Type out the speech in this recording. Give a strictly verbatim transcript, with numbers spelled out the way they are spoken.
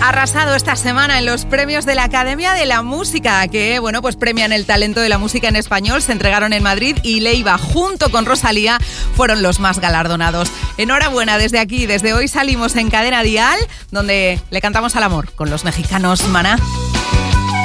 arrasado esta semana en los premios de la Academia de la Música, que, bueno, pues premian el talento de la música en español. Se entregaron en Madrid y Leiva, junto con Rosalía, fueron los más galardonados. Enhorabuena desde aquí. Desde hoy salimos en Cadena Dial, donde le cantamos al amor con los mexicanos Maná.